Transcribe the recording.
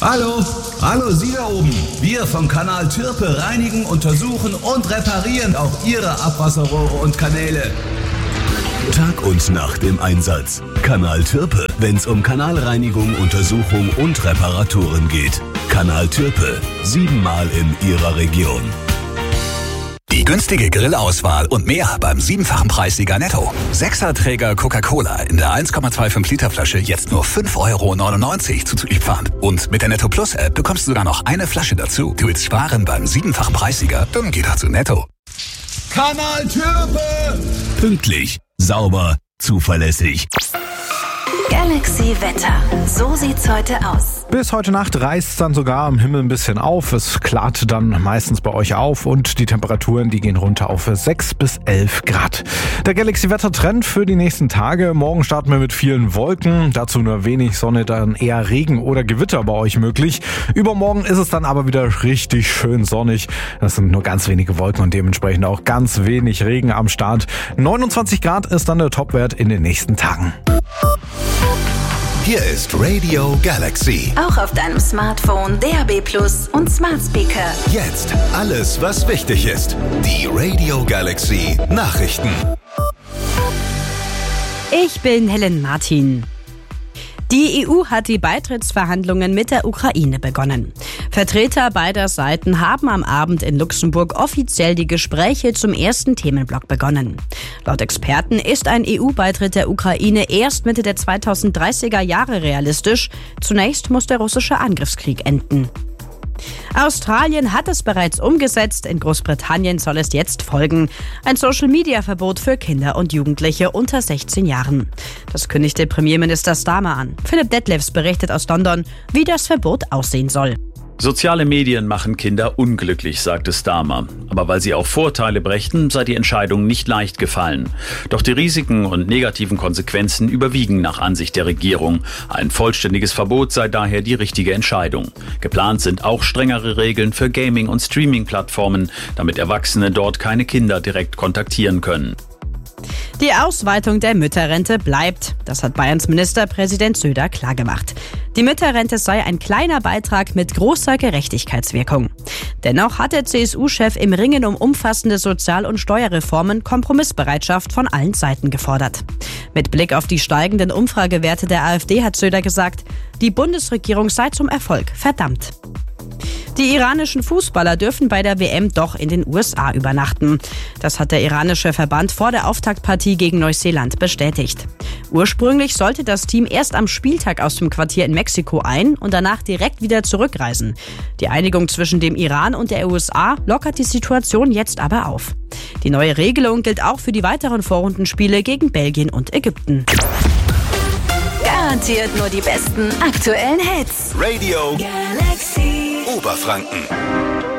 Hallo Sie da oben. Wir vom Kanal Türpe reinigen, untersuchen und reparieren auch Ihre Abwasserrohre und Kanäle. Tag und Nacht im Einsatz. Kanal Türpe, wenn's um Kanalreinigung, Untersuchung und Reparaturen geht. Kanal Türpe, 7-mal in Ihrer Region. Die günstige Grillauswahl und mehr beim 7-fachen Preissieger Netto. 6er-Träger Coca-Cola in der 1,25 Liter Flasche jetzt nur 5,99 € zuzüglich Pfand. Und mit der Netto Plus App bekommst du sogar noch eine Flasche dazu. Du willst sparen beim 7-fachen Preissieger? Dann geh doch zu Netto. Kanal Türpe! Pünktlich, sauber, zuverlässig. Galaxy Wetter. So sieht's heute aus. Bis heute Nacht reißt dann sogar am Himmel ein bisschen auf. Es klart dann meistens bei euch auf und die Temperaturen, die gehen runter auf 6 bis 11 Grad. Der Galaxy Wetter Trend für die nächsten Tage. Morgen starten wir mit vielen Wolken. Dazu nur wenig Sonne, dann eher Regen oder Gewitter bei euch möglich. Übermorgen ist es dann aber wieder richtig schön sonnig. Das sind nur ganz wenige Wolken und dementsprechend auch ganz wenig Regen am Start. 29 Grad ist dann der Topwert in den nächsten Tagen. Hier ist Radio Galaxy. Auch auf deinem Smartphone, DAB+ und Smart Speaker. Jetzt alles, was wichtig ist. Die Radio Galaxy Nachrichten. Ich bin Helen Martin. Die EU hat die Beitrittsverhandlungen mit der Ukraine begonnen. Vertreter beider Seiten haben am Abend in Luxemburg offiziell die Gespräche zum ersten Themenblock begonnen. Laut Experten ist ein EU-Beitritt der Ukraine erst Mitte der 2030er Jahre realistisch. Zunächst muss der russische Angriffskrieg enden. Australien hat es bereits umgesetzt, in Großbritannien soll es jetzt folgen. Ein Social-Media-Verbot für Kinder und Jugendliche unter 16 Jahren. Das kündigte Premierminister Starmer an. Philipp Detlefs berichtet aus London, wie das Verbot aussehen soll. Soziale Medien machen Kinder unglücklich, sagte Starmer. Aber weil sie auch Vorteile brächten, sei die Entscheidung nicht leicht gefallen. Doch die Risiken und negativen Konsequenzen überwiegen nach Ansicht der Regierung. Ein vollständiges Verbot sei daher die richtige Entscheidung. Geplant sind auch strengere Regeln für Gaming- und Streaming-Plattformen, damit Erwachsene dort keine Kinder direkt kontaktieren können. Die Ausweitung der Mütterrente bleibt. Das hat Bayerns Ministerpräsident Söder klargemacht. Die Mütterrente sei ein kleiner Beitrag mit großer Gerechtigkeitswirkung. Dennoch hat der CSU-Chef im Ringen um umfassende Sozial- und Steuerreformen Kompromissbereitschaft von allen Seiten gefordert. Mit Blick auf die steigenden Umfragewerte der AfD hat Söder gesagt, die Bundesregierung sei zum Erfolg verdammt. Die iranischen Fußballer dürfen bei der WM doch in den USA übernachten. Das hat der iranische Verband vor der Auftaktpartie gegen Neuseeland bestätigt. Ursprünglich sollte das Team erst am Spieltag aus dem Quartier in Mexiko ein- und danach direkt wieder zurückreisen. Die Einigung zwischen dem Iran und der USA lockert die Situation jetzt aber auf. Die neue Regelung gilt auch für die weiteren Vorrundenspiele gegen Belgien und Ägypten. Garantiert nur die besten aktuellen Hits. Radio Galaxy. Oberfranken.